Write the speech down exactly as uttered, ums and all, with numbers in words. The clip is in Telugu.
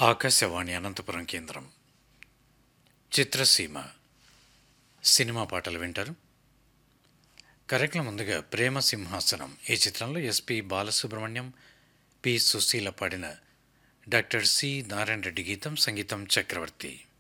ఆకాశవాణి అనంతపురం కేంద్రం. చిత్రసీమ సినిమా పాటలు వింటారు. కార్యక్రమం ముందుగా ప్రేమ సింహాసనం ఈ చిత్రంలో ఎస్పి బాలసుబ్రహ్మణ్యం, పి సుశీల పాడిన డాక్టర్ సి నారాయణ రెడ్డి గీతం, సంగీతం చక్రవర్తి.